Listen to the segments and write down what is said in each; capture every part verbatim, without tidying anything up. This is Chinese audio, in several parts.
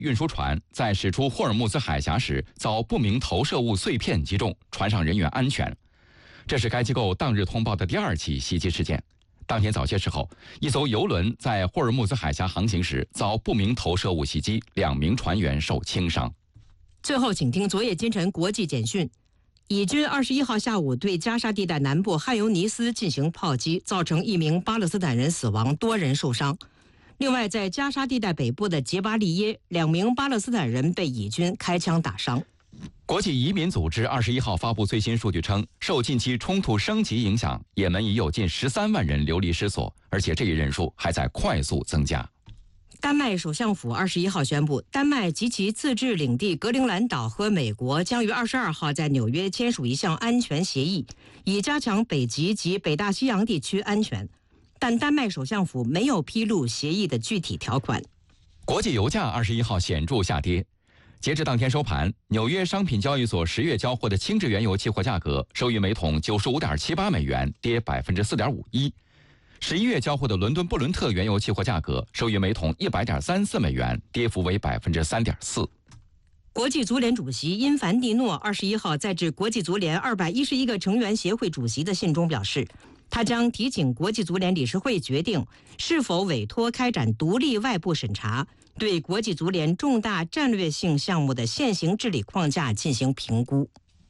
运输船在驶出霍尔木兹海峡时遭不明投射物碎片击中，船上人员安全。这是该机构当日通报的第二起袭击事件。当天早些时候，一艘邮轮在霍尔木兹海峡航行时遭不明投射物袭击，两名船员受轻伤。 最后，请听昨夜今晨国际简讯。以军二十一号下午对加沙地带南部汉尤尼斯进行炮击，造成一名巴勒斯坦人死亡，多人受伤。另外，在加沙地带北部的杰巴利耶，两名巴勒斯坦人被以军开枪打伤。 国际移民组织二十一号发布最新数据称，受近期冲突升级影响，也门已有近十三万人流离失所，而且这一人数还在快速增加。 丹麦首相府二十一号宣布，丹麦及其自治领地格陵兰岛和美国将于二十二号在纽约签署一项安全协议，以加强北极及北大西洋地区安全。但丹麦首相府没有披露协议的具体条款。 国际油价二十一号显著下跌，截至当天收盘，纽约商品交易所十月交货的轻质原油期货价格收于每桶九十五点七八美元，跌百分之四点五一。十一月交货的伦敦布伦特原油期货价格收于每桶一百点三四美元，跌幅为百分之三点四。 国际足联主席因凡蒂诺二十一号在致国际足联二百一十一个成员协会主席的信中表示，他将提请国际足联理事会决定是否委托开展独立外部审查，对国际足联重大战略性项目的现行治理框架进行评估。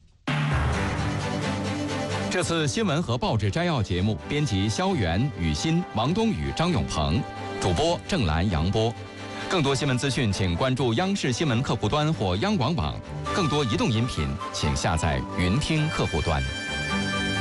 这次新闻和报纸摘要节目，编辑肖元、雨欣、王东宇、张永鹏，主播郑兰、杨波。更多新闻资讯，请关注央视新闻客户端或央广网。更多移动音频，请下载云听客户端。